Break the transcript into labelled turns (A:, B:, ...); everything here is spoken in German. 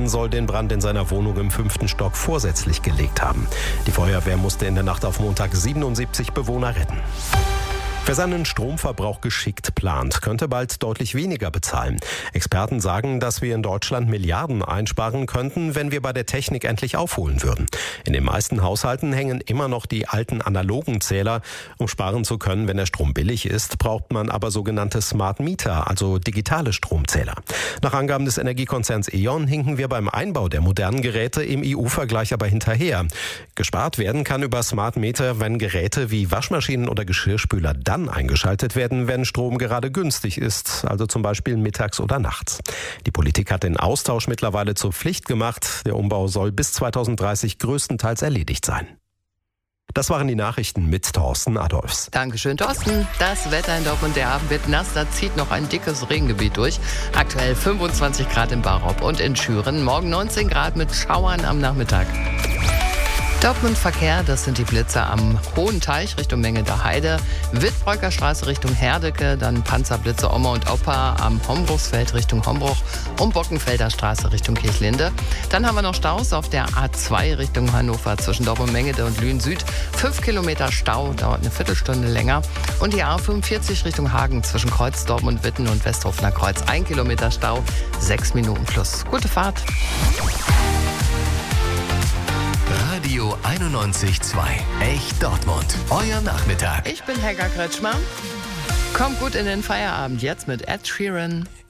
A: Mann soll den Brand in seiner Wohnung im 5. Stock vorsätzlich gelegt haben. Die Feuerwehr musste in der Nacht auf Montag 77 Bewohner retten. Wer seinen Stromverbrauch geschickt plant, könnte bald deutlich weniger bezahlen. Experten sagen, dass wir in Deutschland Milliarden einsparen könnten, wenn wir bei der Technik endlich aufholen würden. In den meisten Haushalten hängen immer noch die alten analogen Zähler. Um sparen zu können, wenn der Strom billig ist, braucht man aber sogenannte Smart Meter, also digitale Stromzähler. Nach Angaben des Energiekonzerns E.ON hinken wir beim Einbau der modernen Geräte im EU-Vergleich aber hinterher. Gespart werden kann über Smart Meter, wenn Geräte wie Waschmaschinen oder Geschirrspüler dann eingeschaltet werden, wenn Strom gerade günstig ist, also zum Beispiel mittags oder nachts. Die Politik hat den Austausch mittlerweile zur Pflicht gemacht. Der Umbau soll bis 2030 größtenteils erledigt sein. Das waren die Nachrichten mit Thorsten Adolfs.
B: Dankeschön, Thorsten. Das Wetter in Dortmund, der Abend wird nass, da zieht noch ein dickes Regengebiet durch. Aktuell 25 Grad in Barop und in Schüren, morgen 19 Grad mit Schauern am Nachmittag. Dortmund Verkehr, das sind die Blitze am Hohen Teich Richtung Mengeder Heide, Wittbreuker Straße Richtung Herdecke, dann Panzerblitze Oma und Opa am Hombruchsfeld Richtung Hombruch und Bockenfelder Straße Richtung Kirchlinde. Dann haben wir noch Staus auf der A2 Richtung Hannover zwischen Dortmund Mengede und Lünen Süd. 5 Kilometer Stau, dauert eine Viertelstunde länger. Und die A45 Richtung Hagen zwischen Kreuz Dortmund Witten und Westhofener Kreuz. 1 Kilometer Stau, 6 Minuten plus. Gute Fahrt.
C: Radio 91.2. Echt Dortmund. Euer Nachmittag.
B: Ich bin Helga Kretschmer. Kommt gut in den Feierabend jetzt mit Ed Sheeran.